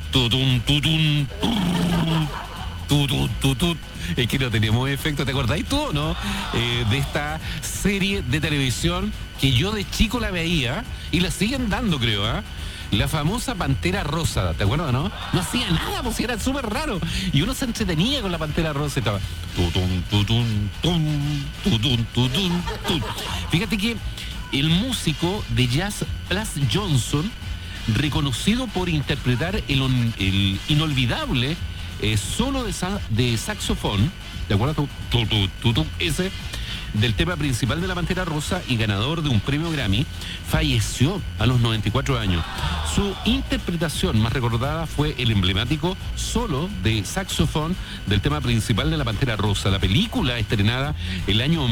Tutun, tutun, tutun, tutun. Es que no teníamos efecto, ¿te acordáis tú o no? De esta serie de televisión que yo de chico la veía y la siguen dando, creo, ¿ah? La famosa Pantera Rosa, ¿te acuerdas, no? No hacía nada, pues era súper raro. Y uno se entretenía con la Pantera Rosa y estaba... Tutun, tutun, tum, tutun, tutun, tun. Fíjate que el músico de jazz Plas Johnson, reconocido por interpretar el inolvidable solo de saxofón, ¿te acuerdas? Ese del tema principal de la Pantera Rosa y ganador de un premio Grammy, falleció a los 94 años. Su interpretación más recordada fue el emblemático solo de saxofón del tema principal de la Pantera Rosa, la película estrenada el año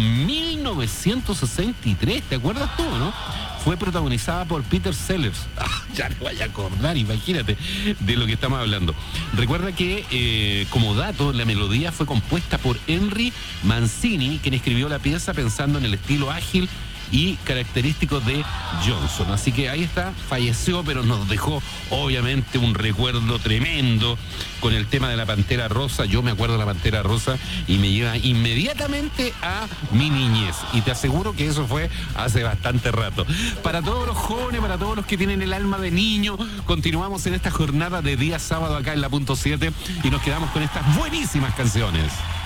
1963, ¿te acuerdas tú, no? Fue protagonizada por Peter Sellers. Ya me vaya a acordar, imagínate de lo que estamos hablando. Recuerda que, como dato, la melodía fue compuesta por Henry Mancini, quien escribió la pieza pensando en el estilo ágil y característico de Johnson. Así que ahí está, falleció, pero nos dejó obviamente un recuerdo tremendo con el tema de la Pantera Rosa. Yo me acuerdo de la Pantera Rosa y me lleva inmediatamente a mi niñez. Y te aseguro que eso fue hace bastante rato. Para todos los jóvenes, para todos los que tienen el alma de niño, continuamos en esta jornada de día sábado acá en la Punto 7 y nos quedamos con estas buenísimas canciones.